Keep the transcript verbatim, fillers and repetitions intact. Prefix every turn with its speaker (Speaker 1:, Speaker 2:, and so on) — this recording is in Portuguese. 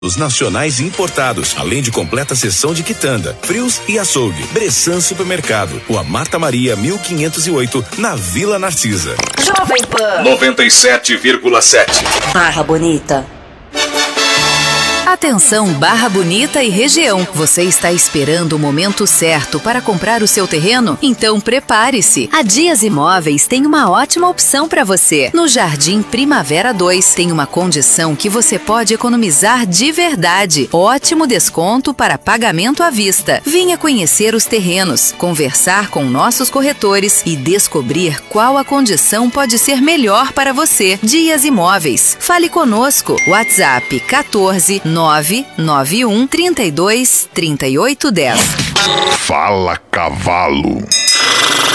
Speaker 1: Os nacionais e importados, além de completa seção de quitanda, frios e açougue. Bressan Supermercado, Rua Marta Maria, mil quinhentos e oito, na Vila Narcisa.
Speaker 2: Jovem Pan
Speaker 3: noventa e sete vírgula sete.
Speaker 2: Barra Bonita.
Speaker 4: Atenção Barra Bonita e região. Você está esperando o momento certo para comprar o seu terreno? Então prepare-se. A Dias Imóveis tem uma ótima opção para você. No Jardim Primavera dois tem uma condição que você pode economizar de verdade. Ótimo desconto para pagamento à vista. Venha conhecer os terrenos, conversar com nossos corretores e descobrir qual a condição pode ser melhor para você. Dias Imóveis. Fale conosco. WhatsApp quatorze nove nove um trinta e dois trinta e oito dez.
Speaker 3: Fala Cavalo.